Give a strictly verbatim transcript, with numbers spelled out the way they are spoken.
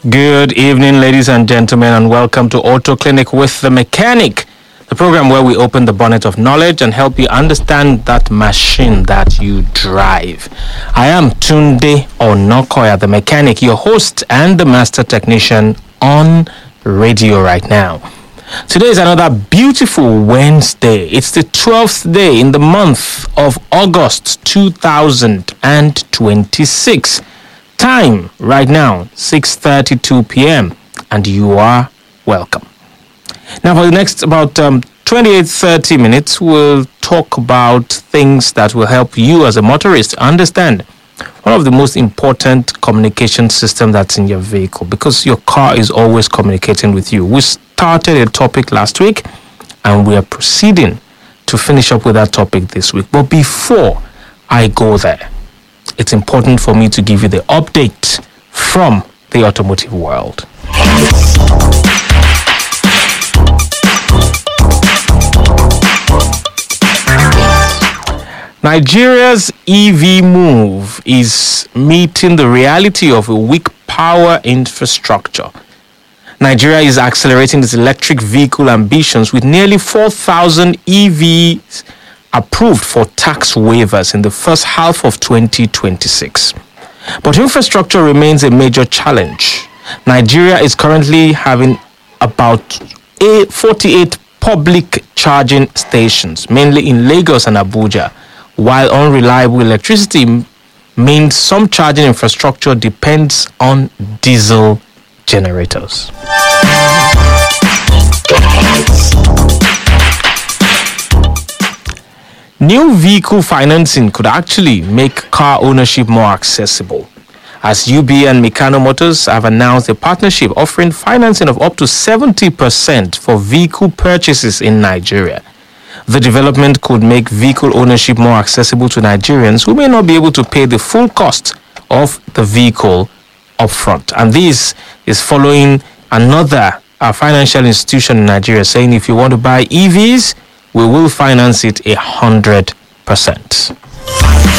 Good evening, ladies and gentlemen, and welcome to Auto Clinic with the Mechanic, the program where we open the bonnet of knowledge and help you understand that machine that you drive. I am Tunde Onokoya, the Mechanic, your host and the master technician on radio right now. Today is another beautiful Wednesday. It's the twelfth day in the month of August two thousand twenty-six. Time right now, six thirty-two p.m. and you are welcome. Now for the next about um, twenty-eight, thirty minutes, we'll talk about things that will help you as a motorist understand one of the most important communication systems that's in your vehicle, because your car is always communicating with you. We started a topic last week and we are proceeding to finish up with that topic this week. But before I go there, it's important for me to give you the update from the automotive world. Nigeria's E V move is meeting the reality of a weak power infrastructure. Nigeria is accelerating its electric vehicle ambitions with nearly four thousand E Vs approved for tax waivers in the first half of twenty twenty-six. But infrastructure remains a major challenge. Nigeria is currently having about forty-eight public charging stations, mainly in Lagos and Abuja, while unreliable electricity means some charging infrastructure depends on diesel generators. New vehicle financing could actually make car ownership more accessible, as U B A and Meccano Motors have announced a partnership offering financing of up to seventy percent for vehicle purchases in Nigeria. The development could make vehicle ownership more accessible to Nigerians who may not be able to pay the full cost of the vehicle upfront. And this is following another uh, financial institution in Nigeria saying if you want to buy E Vs, we will finance it a hundred percent.